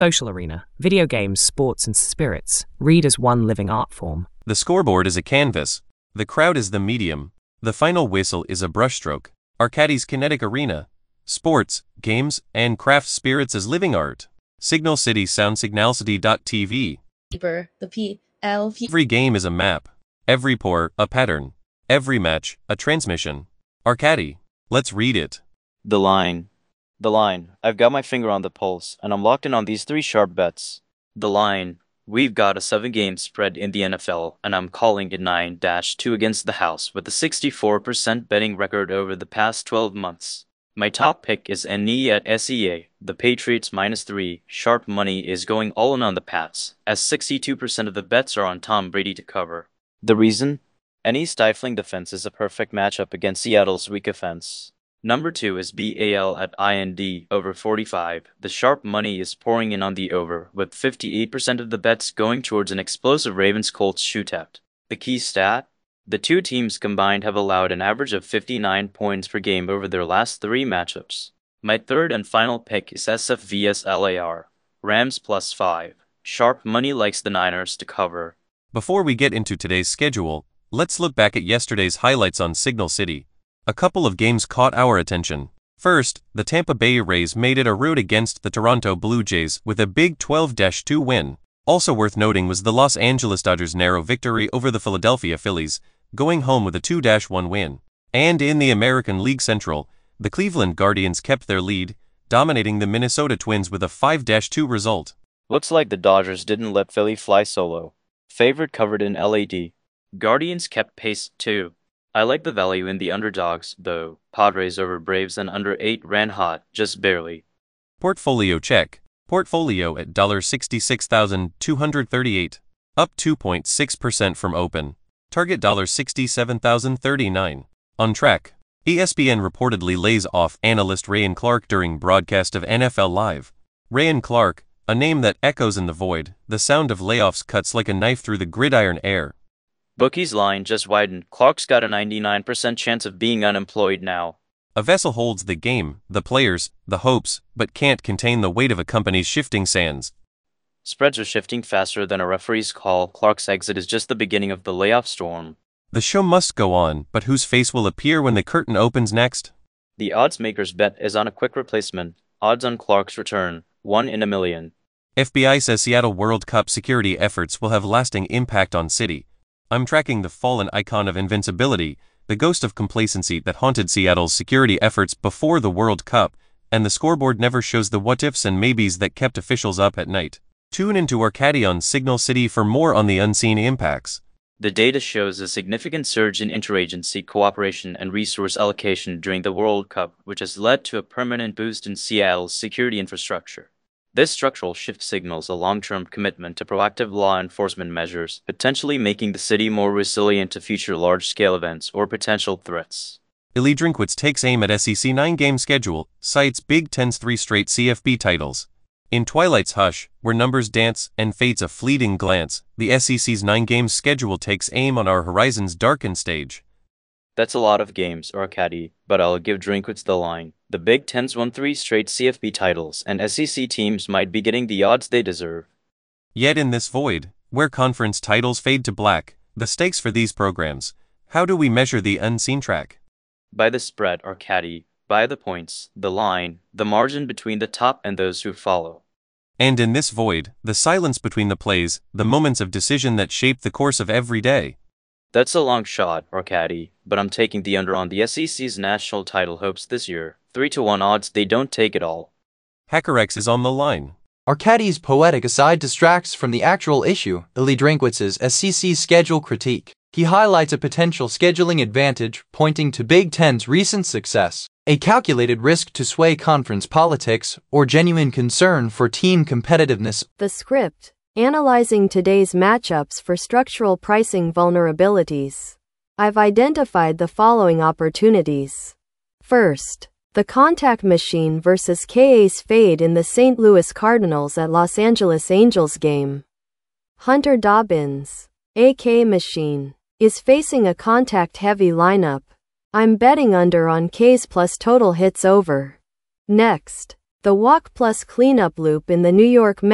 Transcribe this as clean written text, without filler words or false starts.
Social arena, video games, sports, and spirits, read as one living art form. The scoreboard is a canvas. The crowd is the medium. The final whistle is a brushstroke. Arcadis kinetic arena. Sports, games, and craft spirits as living art. Signal City Sound Signalcity.tv. Every game is a map. Every pour, a pattern. Every match, a transmission. Arcadi. Let's read it. The line. The line. I've got my finger on the pulse, and I'm locked in on these 3 sharp bets. The line. We've got a 7-game spread in the NFL, and I'm calling it 9-2 against the house with a 64% betting record over the past 12 months. My top pick is NE at SEA. The Patriots -3. Sharp money is going all in on the Pats, as 62% of the bets are on Tom Brady to cover. The reason? NE stifling defense is a perfect matchup against Seattle's weak offense. Number 2 is BAL at IND over 45. The sharp money is pouring in on the over, with 58% of the bets going towards an explosive Ravens-Colts shootout. The key stat? The 2 teams combined have allowed an average of 59 points per game over their last 3 matchups. My third and final pick is SF vs LAR. Rams +5. Sharp money likes the Niners to cover. Before we get into today's schedule, let's look back at yesterday's highlights on Signal City. A couple of games caught our attention. First, the Tampa Bay Rays made it a rout against the Toronto Blue Jays with a big 12-2 win. Also worth noting was the Los Angeles Dodgers' narrow victory over the Philadelphia Phillies, going home with a 2-1 win. And in the American League Central, the Cleveland Guardians kept their lead, dominating the Minnesota Twins with a 5-2 result. Looks like the Dodgers didn't let Philly fly solo. Favorite covered in LAD. Guardians kept pace too. I like the value in the underdogs, though. Padres over Braves and under 8 ran hot, just barely. Portfolio check. Portfolio at $66,238, up 2.6% from open. Target $67,039. On track. ESPN reportedly lays off analyst Ryan Clark during broadcast of NFL Live. Ryan Clark, a name that echoes in the void, the sound of layoffs cuts like a knife through the gridiron air. Bookie's line just widened. Clark's got a 99% chance of being unemployed now. A vessel holds the game, the players, the hopes, but can't contain the weight of a company's shifting sands. Spreads are shifting faster than a referee's call. Clark's exit is just the beginning of the layoff storm. The show must go on, but whose face will appear when the curtain opens next? The odds maker's bet is on a quick replacement. Odds on Clark's return, 1 in a million. FBI says Seattle World Cup security efforts will have lasting impact on City. I'm tracking the fallen icon of invincibility, the ghost of complacency that haunted Seattle's security efforts before the World Cup, and the scoreboard never shows the what-ifs and maybes that kept officials up at night. Tune into Arcadi on Signal City for more on the unseen impacts. The data shows a significant surge in interagency cooperation and resource allocation during the World Cup, which has led to a permanent boost in Seattle's security infrastructure. This structural shift signals a long-term commitment to proactive law enforcement measures, potentially making the city more resilient to future large-scale events or potential threats. Eli Drinkwitz takes aim at SEC 9-game schedule, cites Big Ten's 3 straight CFB titles. In Twilight's hush, where numbers dance and fate's a fleeting glance, the SEC's 9-game schedule takes aim on our horizon's darkened stage. That's a lot of games, Arcadi, but I'll give Drinkwitz the line. The Big Ten's won 3 straight CFB titles, and SEC teams might be getting the odds they deserve. Yet in this void, where conference titles fade to black, the stakes for these programs, how do we measure the unseen track? By the spread, Arcadi, by the points, the line, the margin between the top and those who follow. And in this void, the silence between the plays, the moments of decision that shape the course of every day. That's a long shot, Arcadi, but I'm taking the under on the SEC's national title hopes this year. 3-1 odds they don't take it all. HackerX is on the line. Arcadi's poetic aside distracts from the actual issue, Eli Drinkwitz's SEC schedule critique. He highlights a potential scheduling advantage, pointing to Big Ten's recent success, a calculated risk to sway conference politics, or genuine concern for team competitiveness. The script, analyzing today's matchups for structural pricing vulnerabilities. I've identified the following opportunities. First, the contact machine versus K-Ace fade in the St. Louis Cardinals at Los Angeles Angels game. Hunter Dobbins, AK Machine, is facing a contact-heavy lineup. I'm betting under on K's plus total hits over. Next, the walk plus cleanup loop in the New York Mets